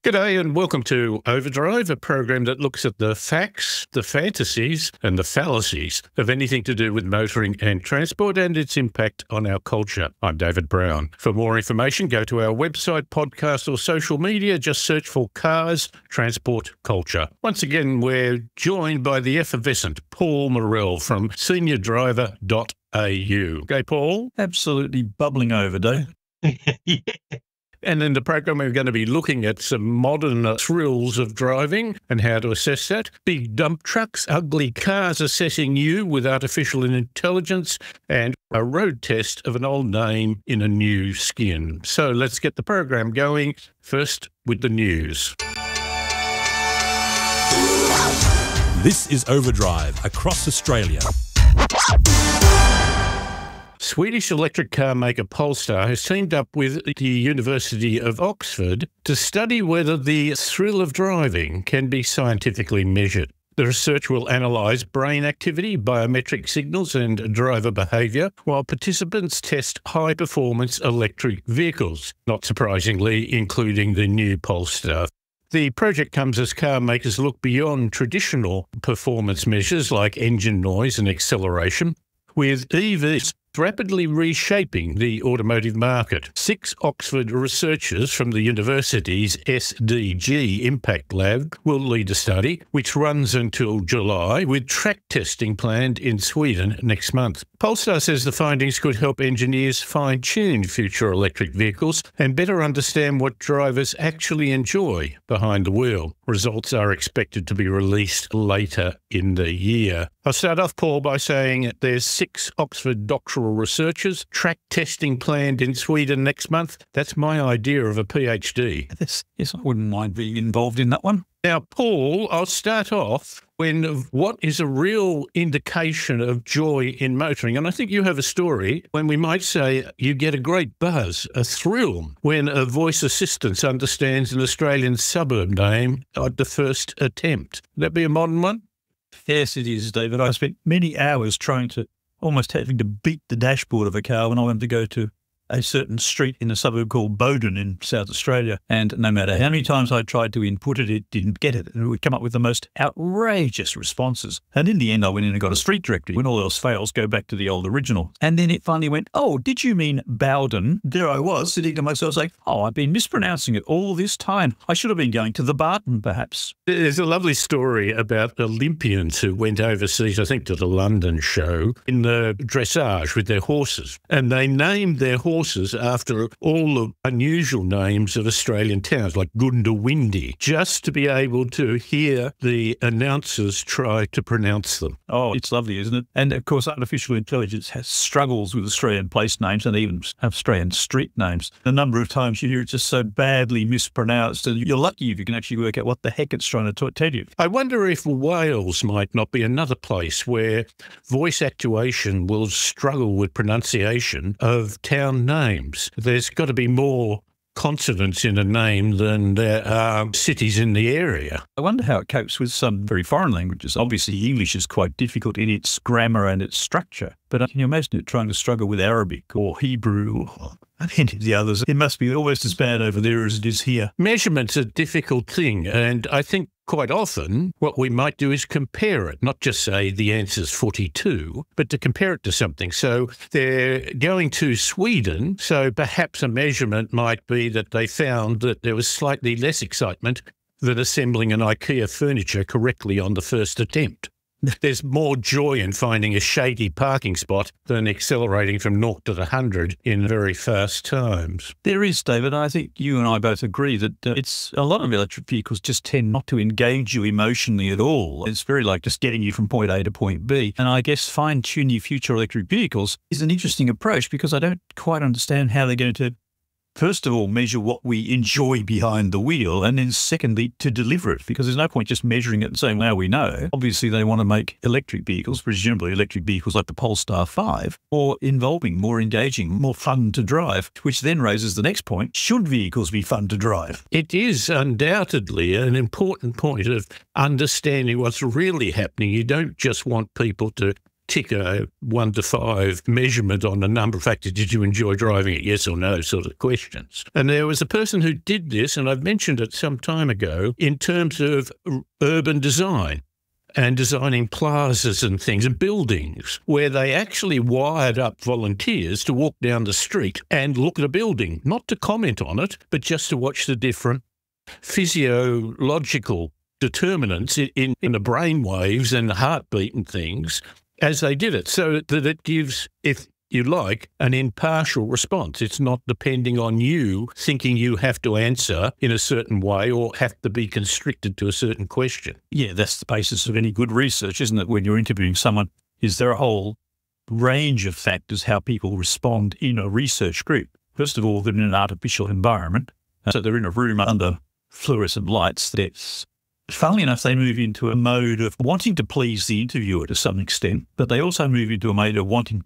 G'day and welcome to Overdrive, a program that looks at the facts, the fantasies and the fallacies of anything to do with motoring and transport and its impact on our culture. I'm David Brown. For more information, go to our website, podcast or social media. Just search for Cars, Transport, Culture. Once again, we're joined by the effervescent Paul Morrell from seniordriver.au. Okay, Paul? Absolutely bubbling over, Dave. Yeah. And in the program, we're going to be looking at some modern thrills of driving and how to assess that. Big dump trucks, ugly cars assessing you with artificial intelligence, and a road test of an old name in a new skin. So let's get the program going. First with the news. This is Overdrive across Australia. Swedish electric car maker Polestar has teamed up with the University of Oxford to study whether the thrill of driving can be scientifically measured. The research will analyse brain activity, biometric signals and driver behaviour, while participants test high-performance electric vehicles, not surprisingly including the new Polestar. The project comes as car makers look beyond traditional performance measures like engine noise and acceleration, with EVs rapidly reshaping the automotive market. 6 Oxford researchers from the university's SDG Impact Lab will lead a study, which runs until July, with track testing planned in Sweden next month. Polestar says the findings could help engineers fine-tune future electric vehicles and better understand what drivers actually enjoy behind the wheel. Results are expected to be released later in the year. I'll start off, Paul, by saying there's 6 Oxford doctoral researchers, track testing planned in Sweden next month. That's my idea of a PhD. Yes, I wouldn't mind being involved in that one. Now, Paul, I'll start off with what is a real indication of joy in motoring. And I think you have a story when we might say you get a great buzz, a thrill, when a voice assistant understands an Australian suburb name at the first attempt. Would that be a modern one? Yes, it is, David. I spent many hours almost having to beat the dashboard of a car when I wanted to go to a certain street in a suburb called Bowden in South Australia. And no matter how many times I tried to input it, it didn't get it. And it would come up with the most outrageous responses. And in the end, I went in and got a street directory. When all else fails, go back to the old original. And then it finally went, oh, did you mean Bowden? There I was, sitting to myself saying, oh, I've been mispronouncing it all this time. I should have been going to the Barton, perhaps. There's a lovely story about Olympians who went overseas, I think, to the London show in the dressage with their horses. And they named their horses after all the unusual names of Australian towns like Goondiwindi, just to be able to hear the announcers try to pronounce them. Oh, it's lovely, isn't it? And of course, artificial intelligence has struggles with Australian place names and even Australian street names. The number of times you hear it just so badly mispronounced, and you're lucky if you can actually work out what the heck it's trying to tell you. I wonder if Wales might not be another place where voice actuation will struggle with pronunciation of town names. There's got to be more consonants in a name than there are cities in the area. I wonder how it copes with some very foreign languages. Obviously, English is quite difficult in its grammar and its structure, but can you imagine it trying to struggle with Arabic or Hebrew or any of the others? It must be almost as bad over there as it is here. Measurement's a difficult thing, and I think quite often what we might do is compare it, not just say the answer's 42, but to compare it to something. So they're going to Sweden, so perhaps a measurement might be that they found that there was slightly less excitement than assembling an IKEA furniture correctly on the first attempt. There's more joy in finding a shady parking spot than accelerating from 0 to 100 in very fast times. There is, David. I think you and I both agree that it's a lot of electric vehicles just tend not to engage you emotionally at all. It's very like just getting you from point A to point B. And I guess fine-tuning future electric vehicles is an interesting approach because I don't quite understand how they're going to, first of all, measure what we enjoy behind the wheel, and then secondly, to deliver it, because there's no point just measuring it and saying, well, we know. Obviously, they want to make electric vehicles, presumably electric vehicles like the Polestar 5, more involving, more engaging, more fun to drive, which then raises the next point, should vehicles be fun to drive? It is undoubtedly an important point of understanding what's really happening. You don't just want people to tick a 1 to 5 measurement on a number of factors. Did you enjoy driving it? Yes or no sort of questions. And there was a person who did this, and I've mentioned it some time ago, in terms of urban design and designing plazas and things and buildings, where they actually wired up volunteers to walk down the street and look at a building, not to comment on it, but just to watch the different physiological determinants in the brain waves and the heartbeat and things as they did it, so that it gives, if you like, an impartial response. It's not depending on you thinking you have to answer in a certain way or have to be constricted to a certain question. Yeah, that's the basis of any good research, isn't it? When you're interviewing someone, is there a whole range of factors how people respond in a research group? First of all, they're in an artificial environment. So they're in a room under fluorescent lights. That's, funnily enough, they move into a mode of wanting to please the interviewer to some extent, but they also move into a mode of wanting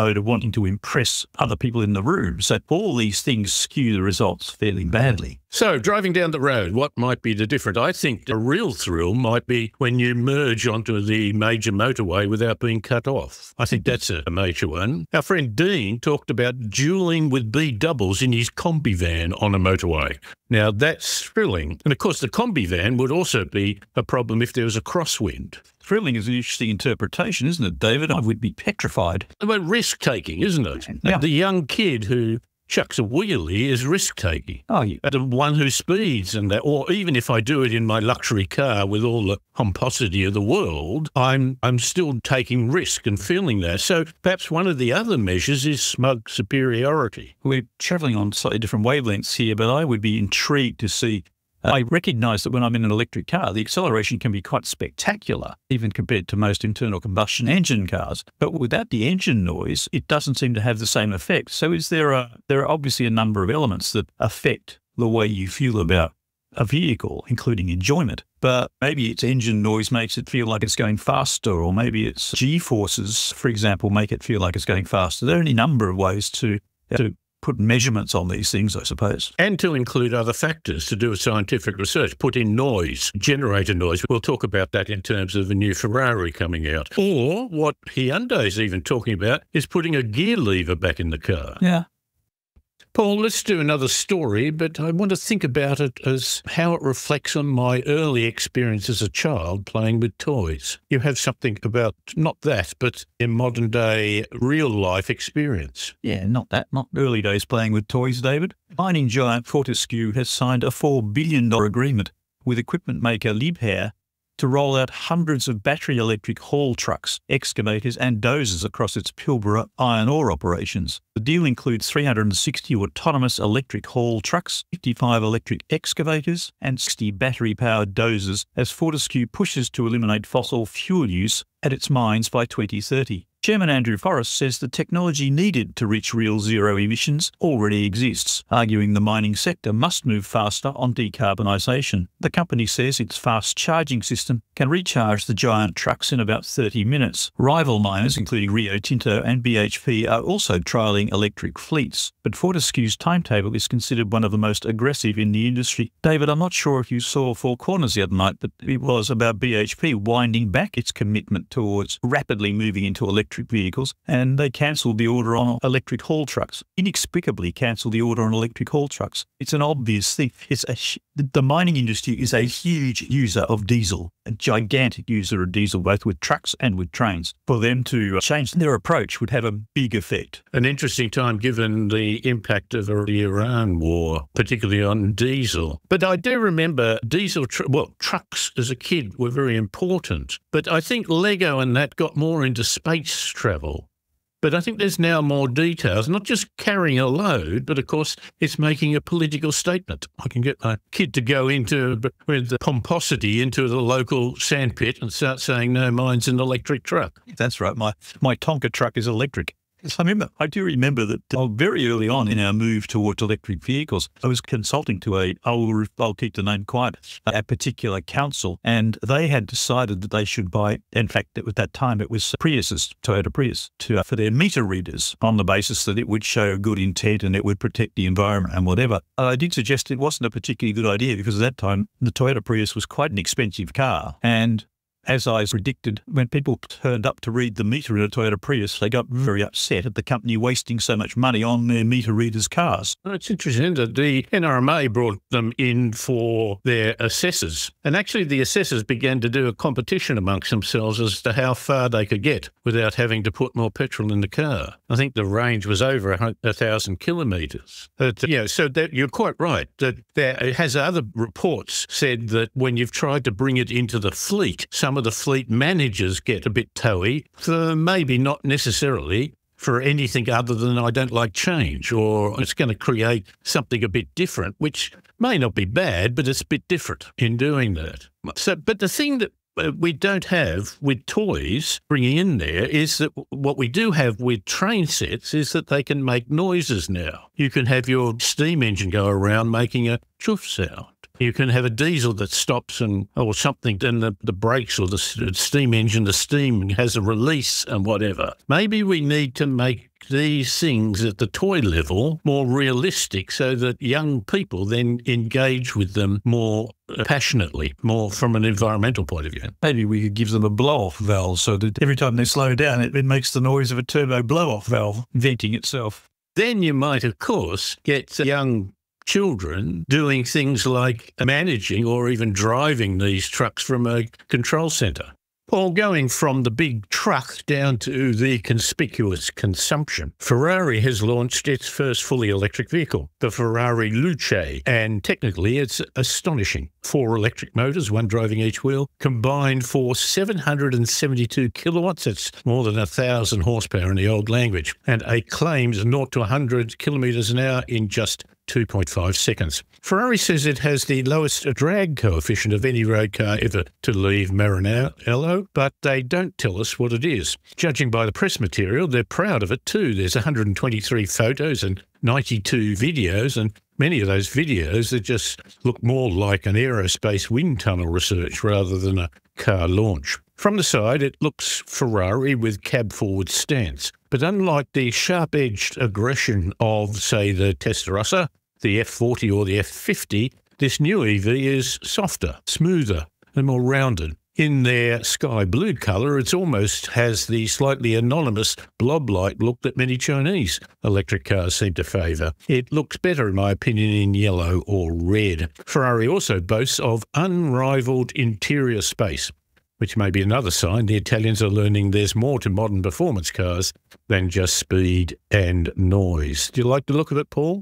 to impress other people in the room. So all these things skew the results fairly badly. So driving down the road, what might be the difference? I think the real thrill might be when you merge onto the major motorway without being cut off. I think that's a major one. Our friend Dean talked about duelling with B-doubles in his combi van on a motorway. Now, that's thrilling. And, of course, the combi van would also be a problem if there was a crosswind. Thrilling is an interesting interpretation, isn't it, David? I would be petrified. Well, risk-taking, isn't it? Yeah. The young kid who chucks a wheelie is risk-taking. Oh, yeah. The one who speeds and that, or even if I do it in my luxury car with all the pomposity of the world, I'm still taking risk and feeling that. So perhaps one of the other measures is smug superiority. We're travelling on slightly different wavelengths here, but I would be intrigued to see. I recognise that when I'm in an electric car, the acceleration can be quite spectacular, even compared to most internal combustion engine cars. But without the engine noise, it doesn't seem to have the same effect. So there are obviously a number of elements that affect the way you feel about a vehicle, including enjoyment. But maybe its engine noise makes it feel like it's going faster, or maybe its G-forces, for example, make it feel like it's going faster. There are any number of ways to put measurements on these things, I suppose. And to include other factors to do with scientific research, put in noise, generator noise. We'll talk about that in terms of a new Ferrari coming out. Or what Hyundai's even talking about is putting a gear lever back in the car. Yeah. Paul, let's do another story, but I want to think about it as how it reflects on my early experience as a child playing with toys. You have something about, not that, but a modern day real life experience. Yeah, not early days playing with toys, David. Mining giant Fortescue has signed a $4 billion agreement with equipment maker Liebherr to roll out hundreds of battery electric haul trucks, excavators and dozers across its Pilbara iron ore operations. The deal includes 360 autonomous electric haul trucks, 55 electric excavators and 60 battery-powered dozers as Fortescue pushes to eliminate fossil fuel use at its mines by 2030. Chairman Andrew Forrest says the technology needed to reach real zero emissions already exists, arguing the mining sector must move faster on decarbonisation. The company says its fast charging system can recharge the giant trucks in about 30 minutes. Rival miners, including Rio Tinto and BHP, are also trialling electric fleets, but Fortescue's timetable is considered one of the most aggressive in the industry. David, I'm not sure if you saw Four Corners the other night, but it was about BHP winding back its commitment towards rapidly moving into electric vehicles, and they cancelled the order on electric haul trucks. Inexplicably cancelled the order on electric haul trucks. It's an obvious thing. The mining industry is a huge user of diesel, a gigantic user of diesel, both with trucks and with trains. For them to change their approach would have a big effect. An interesting time given the impact of the Iran war, particularly on diesel. But I do remember trucks as a kid were very important. But I think Lego and that got more into space travel. But I think there's now more details, not just carrying a load, but of course it's making a political statement. I can get my kid to go with the pomposity into the local sandpit and start saying, no, mine's an electric truck. That's right. My Tonka truck is electric. I do remember that very early on in our move towards electric vehicles, I was consulting to I'll keep the name quiet, a particular council, and they had decided that they should buy, in fact, at that time it was Priuses, Toyota Prius, for their meter readers on the basis that it would show good intent and it would protect the environment and whatever. I did suggest it wasn't a particularly good idea because at that time the Toyota Prius was quite an expensive car and as I predicted, when people turned up to read the meter in a Toyota Prius, they got very upset at the company wasting so much money on their meter readers' cars. Well, it's interesting that the NRMA brought them in for their assessors. And actually the assessors began to do a competition amongst themselves as to how far they could get without having to put more petrol in the car. I think the range was over 1,000 kilometres. So that you're quite right that there has other reports said that when you've tried to bring it into the fleet, some of the fleet managers get a bit toey for maybe not necessarily for anything other than I don't like change, or it's going to create something a bit different, which may not be bad, but it's a bit different in doing that. So, but the thing that we don't have with toys bringing in there is that what we do have with train sets is that they can make noises now. You can have your steam engine go around making a chuff sound. You can have a diesel that stops or something, and the brakes or the steam engine, the steam has a release and whatever. Maybe we need to make these things at the toy level more realistic so that young people then engage with them more passionately, more from an environmental point of view. Maybe we could give them a blow-off valve so that every time they slow down, it makes the noise of a turbo blow-off valve venting itself. Then you might, of course, get young children doing things like managing or even driving these trucks from a control centre. Paul, going from the big truck down to the conspicuous consumption, Ferrari has launched its first fully electric vehicle, the Ferrari Luce, and technically it's astonishing. 4 electric motors, one driving each wheel, combined for 772 kilowatts. That's more than 1,000 horsepower in the old language, and a claimed 0 to 100 kilometres an hour in just 2.5 seconds. Ferrari says it has the lowest drag coefficient of any road car ever to leave Maranello, but they don't tell us what it is. Judging by the press material, they're proud of it too. There's 123 photos and 92 videos, and many of those videos that just look more like an aerospace wind tunnel research rather than a car launch. From the side, it looks Ferrari with cab-forward stance. But unlike the sharp-edged aggression of, say, the Testarossa, the F40 or the F50, this new EV is softer, smoother and more rounded. In their sky blue colour, it almost has the slightly anonymous blob-like look that many Chinese electric cars seem to favour. It looks better, in my opinion, in yellow or red. Ferrari also boasts of unrivalled interior space, which may be another sign the Italians are learning there's more to modern performance cars than just speed and noise. Do you like the look of it, Paul?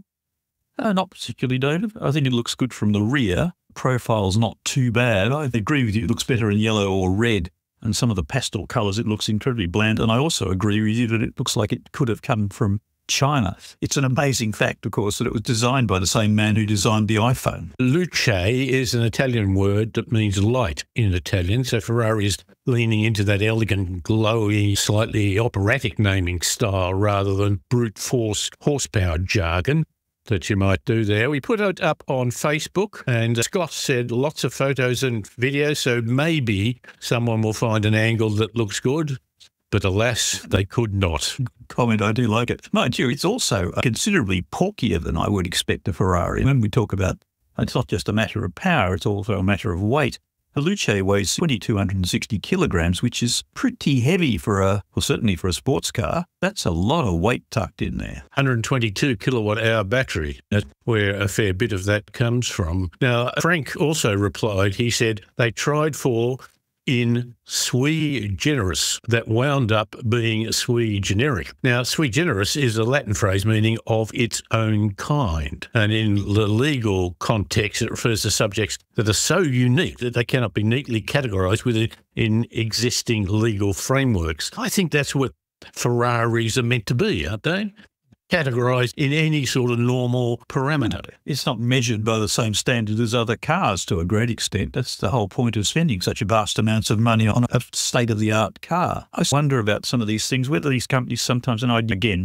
Not particularly, David. I think it looks good from the rear. Profile's not too bad. I agree with you. It looks better in yellow or red. And some of the pastel colours, it looks incredibly bland. And I also agree with you that it looks like it could have come from China. It's an amazing fact, of course, that it was designed by the same man who designed the iPhone. Luce is an Italian word that means light in Italian, so Ferrari is leaning into that elegant, glowy, slightly operatic naming style rather than brute force horsepower jargon that you might do there. We put it up on Facebook, and Scott said lots of photos and videos, so maybe someone will find an angle that looks good. But alas, they could not. Comment, I do like it. Mind you, it's also considerably porkier than I would expect a Ferrari. When we talk about, it's not just a matter of power, it's also a matter of weight. The Luce weighs 2,260 kilograms, which is pretty heavy certainly for a sports car. That's a lot of weight tucked in there. 122 kilowatt-hour battery. That's where a fair bit of that comes from. Now, Frank also replied, he said, they tried for in sui generis that wound up being sui generic. Now, sui generis is a Latin phrase meaning of its own kind. And in the legal context, it refers to subjects that are so unique that they cannot be neatly categorised within existing legal frameworks. I think that's what Ferraris are meant to be, aren't they? Categorised in any sort of normal parameter. It's not measured by the same standard as other cars to a great extent. That's the whole point of spending such vast amounts of money on a state-of-the-art car. I wonder about some of these things, whether these companies sometimes, and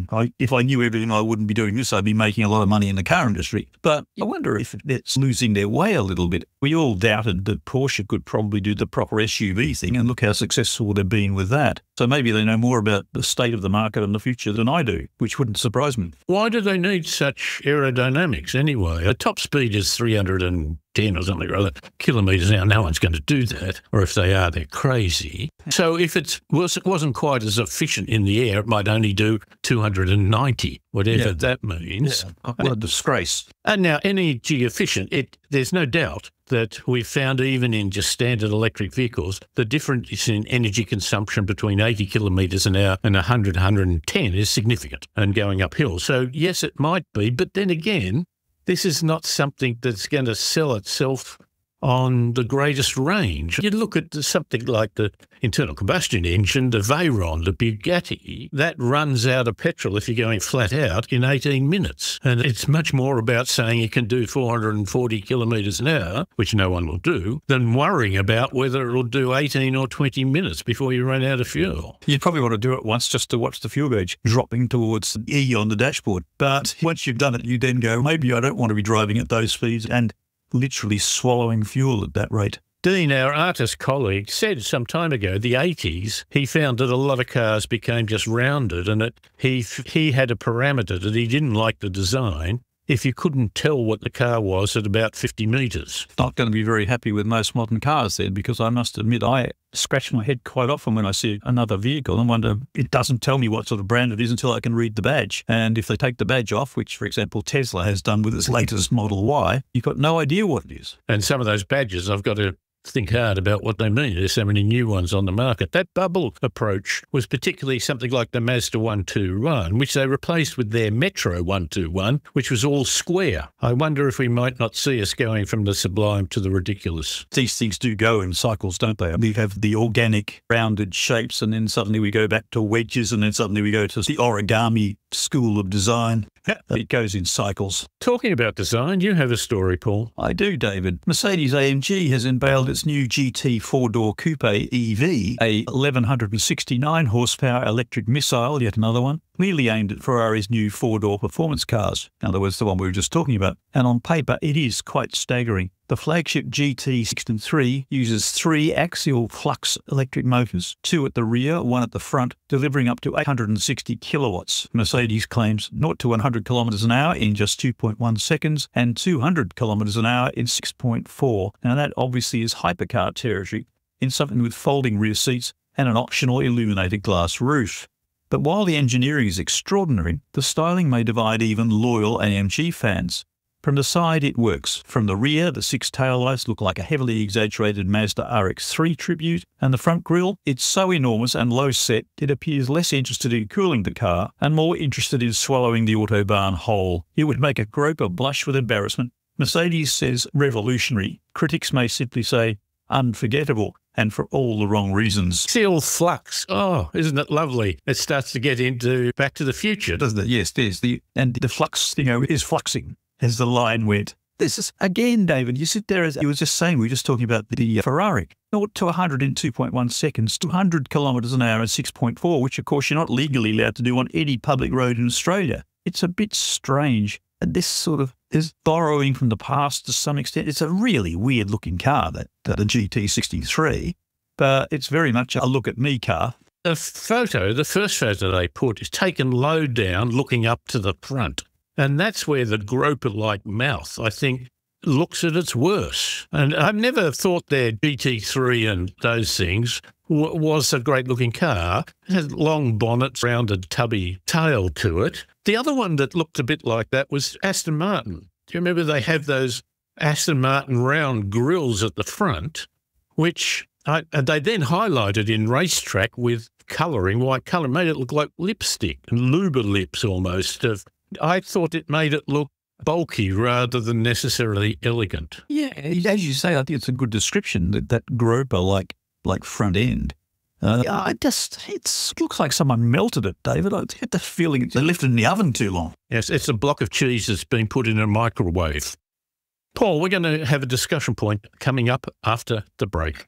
if I knew everything, I wouldn't be doing this. I'd be making a lot of money in the car industry. But I wonder if it's losing their way a little bit. We all doubted that Porsche could probably do the proper SUV thing, and look how successful they've been with that. So maybe they know more about the state of the market and the future than I do, which wouldn't surprise me. Why do they need such aerodynamics anyway? A top speed is 300 and 10 or something or other kilometres an hour. No one's going to do that. Or if they are, they're crazy. So if it wasn't quite as efficient in the air, it might only do 290, whatever that means. Yeah. What a disgrace. And now energy efficient, there's no doubt that we've found even in just standard electric vehicles, the difference in energy consumption between 80 kilometres an hour and 100, 110 is significant and going uphill. So yes, it might be, but then again, this is not something that's going to sell itself on the greatest range. You look at something like the internal combustion engine, the Veyron, the Bugatti, that runs out of petrol if you're going flat out in 18 minutes. And it's much more about saying you can do 440 kilometres an hour, which no one will do, than worrying about whether it'll do 18 or 20 minutes before you run out of fuel. You'd probably want to do it once just to watch the fuel gauge dropping towards E on the dashboard. But once you've done it, you then go, maybe I don't want to be driving at those speeds and literally swallowing fuel at that rate. Dean, our artist colleague, said some time ago, the 80s, he found that a lot of cars became just rounded and that he had a parameter that he didn't like the design if you couldn't tell what the car was at about 50 metres. Not going to be very happy with most modern cars then, because I must admit I scratch my head quite often when I see another vehicle and wonder, it doesn't tell me what sort of brand it is until I can read the badge. And if they take the badge off, which, for example, Tesla has done with its latest Model Y, you've got no idea what it is. And some of those badges, I've got to think hard about what they mean. There's so many new ones on the market. That bubble approach was particularly something like the Mazda 121, which they replaced with their Metro 121, which was all square. I wonder if we might not see us going from the sublime to the ridiculous. These things do go in cycles, don't they? We have the organic rounded shapes, and then suddenly we go back to wedges, and then suddenly we go to the origami school of design. It goes in cycles. Talking about design, you have a story, Paul. I do, David. Mercedes-AMG has unveiled its new GT four-door coupe EV, a 1,169 horsepower electric missile, yet another one, clearly aimed at Ferrari's new four-door performance cars. In other words, the one we were just talking about. And on paper, it is quite staggering. The flagship GT63 uses 3 axial flux electric motors, 2 at the rear, 1 at the front, delivering up to 860 kilowatts. Mercedes claims 0 to 100 kilometres an hour in just 2.1 seconds and 200 kilometres an hour in 6.4. Now that obviously is hypercar territory in something with folding rear seats and an optional illuminated glass roof. But while the engineering is extraordinary, the styling may divide even loyal AMG fans. From the side, it works. From the rear, the 6 taillights look like a heavily exaggerated Mazda RX-3 tribute, and the front grille, it's so enormous and low set, it appears less interested in cooling the car and more interested in swallowing the Autobahn whole. It would make a groper blush with embarrassment. Mercedes says revolutionary. Critics may simply say unforgettable, and for all the wrong reasons. Axial flux. Oh, isn't it lovely? It starts to get into Back to the Future, doesn't it? Yes, it is. And the flux, is fluxing, as the line went. This is, again, David, you sit there, as you were just saying, we were just talking about the Ferrari. 0 to 100 in 2.1 seconds, 200 kilometres an hour in 6.4, which, of course, you're not legally allowed to do on any public road in Australia. It's a bit strange. And this sort of is borrowing from the past to some extent. It's a really weird-looking car, that the GT63, but it's very much a look-at-me car. The first photo they put is taken low down, looking up to the front. And that's where the groper-like mouth, I think, looks at its worst. And I've never thought their GT3 and those things was a great-looking car. It had long bonnets, rounded, tubby tail to it. The other one that looked a bit like that was Aston Martin. Do you remember they have those Aston Martin round grills at the front, which they then highlighted in racetrack with colouring, white colour, made it look like lipstick and luber lips almost. I thought it made it look bulky rather than necessarily elegant. Yeah, as you say, I think it's a good description, that groper like front end. It looks like someone melted it, David. I get the feeling they left it in the oven too long. Yes, it's a block of cheese that's been put in a microwave. Paul, we're going to have a discussion point coming up after the break.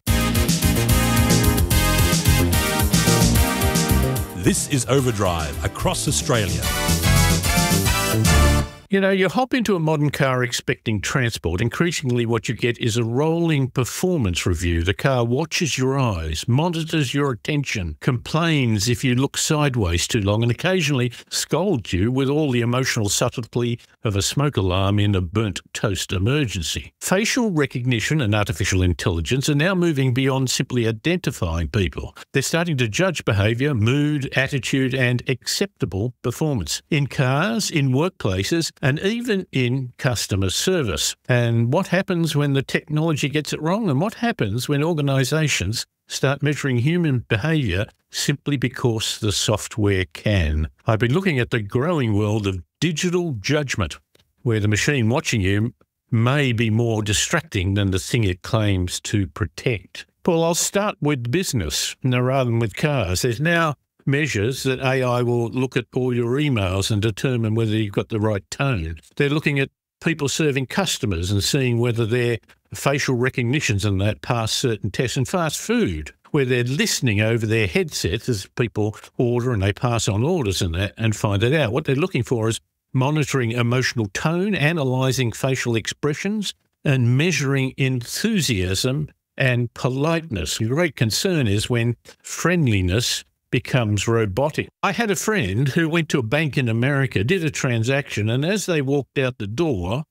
This is Overdrive across Australia. You know, you hop into a modern car expecting transport. Increasingly, what you get is a rolling performance review. The car watches your eyes, monitors your attention, complains if you look sideways too long, and occasionally scolds you with all the emotional subtlety of a smoke alarm in a burnt toast emergency. Facial recognition and artificial intelligence are now moving beyond simply identifying people. They're starting to judge behaviour, mood, attitude, and acceptable performance in cars, in workplaces, and even in customer service. And what happens when the technology gets it wrong? And what happens when organisations start measuring human behaviour simply because the software can? I've been looking at the growing world of digital judgment, where the machine watching you may be more distracting than the thing it claims to protect. Paul, I'll start with business rather than with cars. There's now measures that AI will look at all your emails and determine whether you've got the right tone. They're looking at people serving customers and seeing whether their facial recognitions and that pass certain tests. And fast food, where they're listening over their headsets as people order and they pass on orders and that and find it out. What they're looking for is monitoring emotional tone, analysing facial expressions, and measuring enthusiasm and politeness. The great concern is when friendliness becomes robotic. I had a friend who went to a bank in America, did a transaction, and as they walked out the door,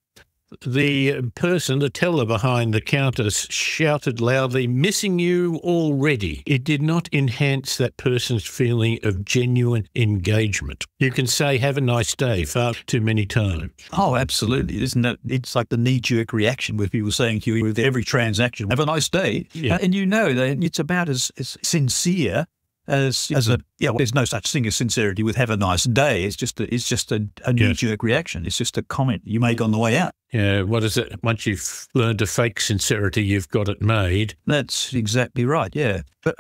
the person, the teller behind the counter, shouted loudly, "Missing you already." It did not enhance that person's feeling of genuine engagement. You can say, "Have a nice day," far too many times. Oh, absolutely. Isn't that, it's like the knee-jerk reaction with people saying to you with every transaction, "Have a nice day." Yeah. And you know that it's about as sincere as there's no such thing as sincerity with "have a nice day." It's just a knee-jerk reaction. It's just a comment you make on the way out. Yeah, what is it? Once you've learned to fake sincerity, you've got it made. That's exactly right, yeah. But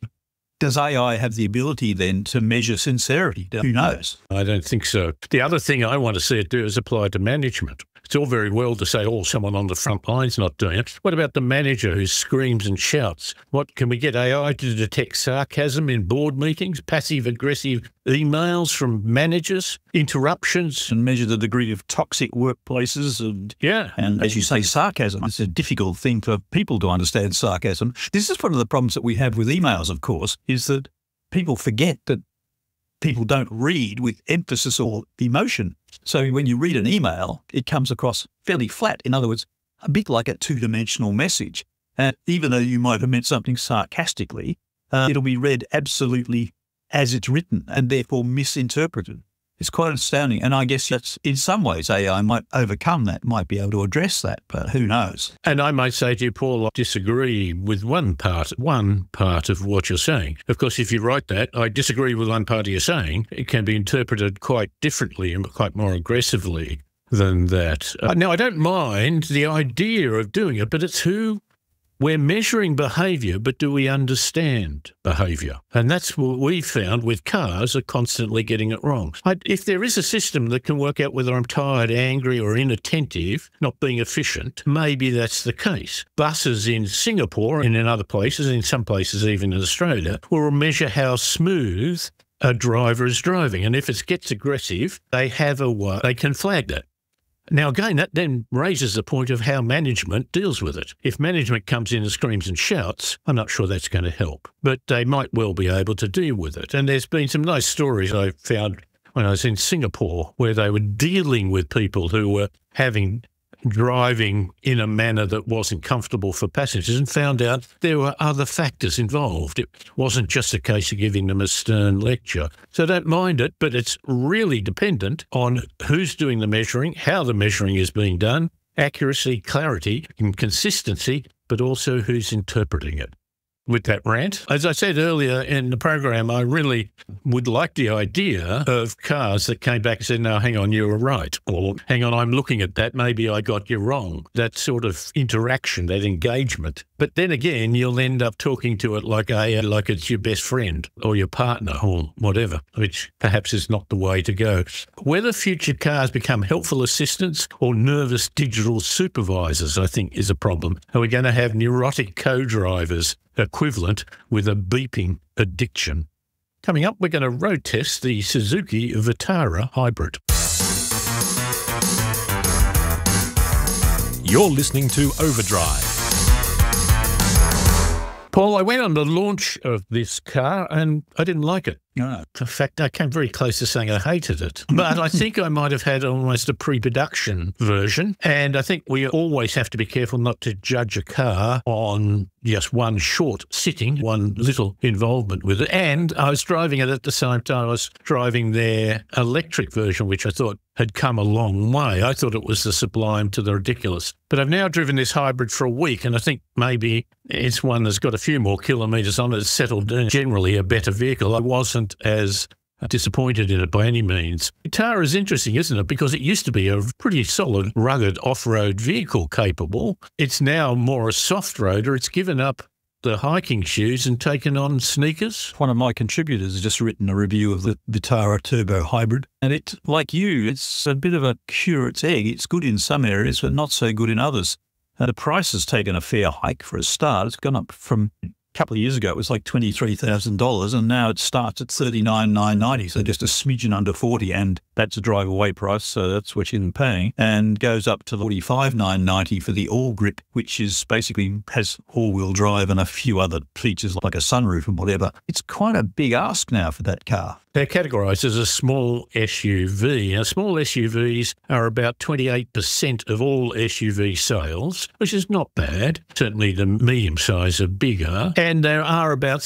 does AI have the ability then to measure sincerity? Who knows? I don't think so. The other thing I want to see it do is apply to management. It's all very well to say, "Oh, someone on the front line's not doing it." What about the manager who screams and shouts? What can we get AI to detect sarcasm in board meetings, passive-aggressive emails from managers, interruptions? And measure the degree of toxic workplaces and as you say, sarcasm. It's a difficult thing for people to understand sarcasm. This is one of the problems that we have with emails, of course, is that people forget that people don't read with emphasis or emotion. So when you read an email, it comes across fairly flat. In other words, a bit like a two-dimensional message. And even though you might have meant something sarcastically, it'll be read absolutely as it's written and therefore misinterpreted. It's quite astounding. And I guess that's, in some ways, AI might overcome that, might be able to address that, but who knows? And I might say to you, Paul, I disagree with one part of what you're saying. Of course, if you write that, I disagree with one part of your saying. It can be interpreted quite differently and quite more aggressively than that. Now, I don't mind the idea of doing it, but it's who we're measuring behaviour, but do we understand behaviour? And that's what we found with cars are constantly getting it wrong. If there is a system that can work out whether I'm tired, angry or inattentive, not being efficient, maybe that's the case. Buses in Singapore and in other places, in some places even in Australia, will measure how smooth a driver is driving. And if it gets aggressive, they can flag that. Now, again, that then raises the point of how management deals with it. If management comes in and screams and shouts, I'm not sure that's going to help, but they might well be able to deal with it. And there's been some nice stories I found when I was in Singapore where they were dealing with people who were driving in a manner that wasn't comfortable for passengers and found out there were other factors involved. It wasn't just a case of giving them a stern lecture. So don't mind it, but it's really dependent on who's doing the measuring, how the measuring is being done, accuracy, clarity, and consistency, but also who's interpreting it. With that rant, as I said earlier in the program, I really would like the idea of cars that came back and said, "No, hang on, you were right," or "Hang on, I'm looking at that, maybe I got you wrong." That sort of interaction, that engagement. But then again, you'll end up talking to it like it's your best friend or your partner or whatever, which perhaps is not the way to go. Whether future cars become helpful assistants or nervous digital supervisors, I think, is a problem. Are we going to have neurotic co-drivers equivalent with a beeping addiction? Coming up, we're going to road test the Suzuki Vitara Hybrid. You're listening to Overdrive. Paul, I went on the launch of this car and I didn't like it. No. In fact, I came very close to saying I hated it. But I think I might have had almost a pre-production version. And I think we always have to be careful not to judge a car on just one short sitting, one little involvement with it. And I was driving it at the same time I was driving their electric version, which I thought had come a long way. I thought it was the sublime to the ridiculous. But I've now driven this hybrid for a week, and I think maybe it's one that's got a few more kilometres on it. It's settled in, generally a better vehicle. I wasn't as disappointed in it by any means. Vitara is interesting, isn't it? Because it used to be a pretty solid, rugged off-road vehicle capable. It's now more a soft-roader. It's given up the hiking shoes and taken on sneakers. One of my contributors has just written a review of the Vitara Turbo Hybrid. And it, like you, it's a bit of a curate's egg. It's good in some areas, but not so good in others. And the price has taken a fair hike for a start. It's gone up from a couple of years ago, it was like $23,000, and now it starts at $39,990, so just a smidgen under 40, and that's a drive-away price, so that's what you're paying, and goes up to $45,990 for the All Grip, which is basically has all-wheel drive and a few other features like a sunroof and whatever. It's quite a big ask now for that car. They're categorised as a small SUV. Now, small SUVs are about 28% of all SUV sales, which is not bad. Certainly the medium size are bigger. And there are about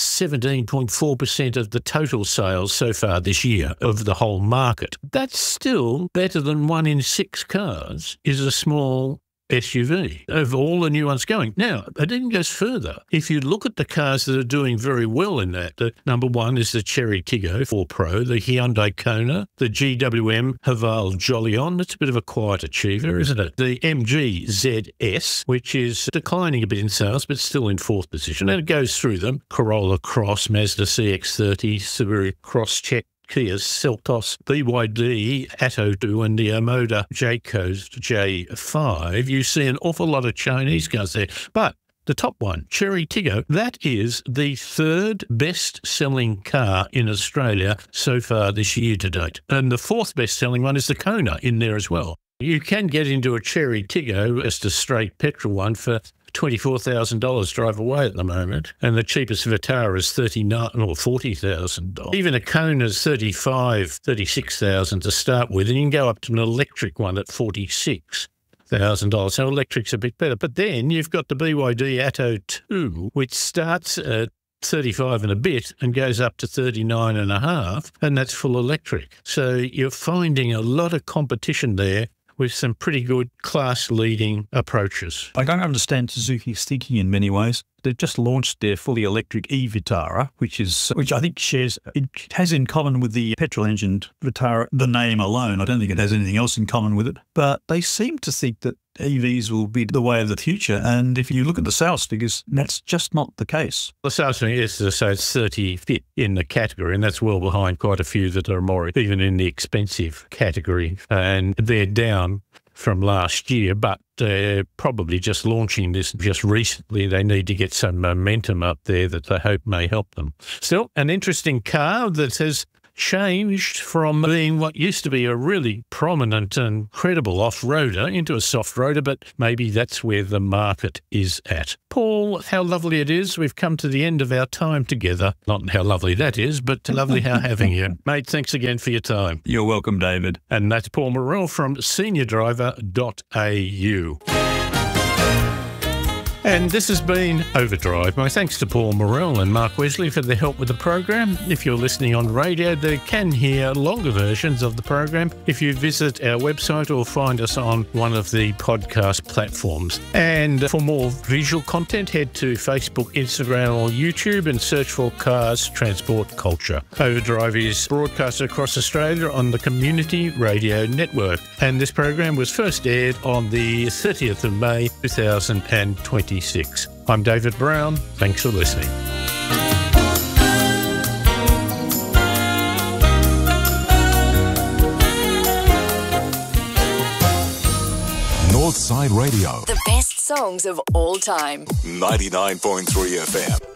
17.4% of the total sales so far this year of the whole market. That's still better than 1 in 6 cars is a small SUV of all the new ones going. Now, it even goes further. If you look at the cars that are doing very well in that, the number one is the Chery Tiggo 4 Pro, the Hyundai Kona, the GWM Haval Jolion. That's a bit of a quiet achiever, isn't it? The MG ZS, which is declining a bit in sales, but still in 4th position. And it goes through them. Corolla Cross, Mazda CX-30, Subaru Crosscheck, Kia Seltos, BYD, Atto 2 and the Omoda Jayco J5. You see an awful lot of Chinese cars there. But the top one, Chery Tiggo, that is the 3rd best-selling car in Australia so far this year to date. And the 4th best-selling one is the Kona in there as well. You can get into a Chery Tiggo, just a straight petrol one, for $24,000 drive away at the moment, and the cheapest Vitara is $39,000 or $40,000. Even a Kona's $36,000 to start with, and you can go up to an electric one at $46,000. So electric's a bit better. But then you've got the BYD Atto 2, which starts at 35 and a bit and goes up to 39.5, and that's full electric. So you're finding a lot of competition there with some pretty good class-leading approaches. I don't understand Suzuki's thinking in many ways. They've just launched their fully electric e-Vitara, which I think it has in common with the petrol-engined Vitara, the name alone. I don't think it has anything else in common with it. But they seem to think that EVs will be the way of the future. And if you look at the sales figures, that's just not the case. The sales figure is to say it's 35th in the category, and that's well behind quite a few that are more even in the expensive category. And they're down from last year, but they're probably just launching this just recently. They need to get some momentum up there that they hope may help them. Still, an interesting car that has changed from being what used to be a really prominent and credible off-roader into a soft-roader, but maybe that's where the market is at. Paul, how lovely it is. We've come to the end of our time together. Not how lovely that is, but lovely how having you. Mate, thanks again for your time. You're welcome, David. And that's Paul Morrell from seniordriver.au. And this has been Overdrive. My thanks to Paul Morrell and Mark Wesley for their help with the program. If you're listening on radio, they can hear longer versions of the program if you visit our website or find us on one of the podcast platforms. And for more visual content, head to Facebook, Instagram or YouTube and search for Cars Transport Culture. Overdrive is broadcasted across Australia on the Community Radio Network. And this program was first aired on the 30th of May 2026. I'm David Brown. Thanks for listening. Northside Radio. The best songs of all time. 99.3 FM.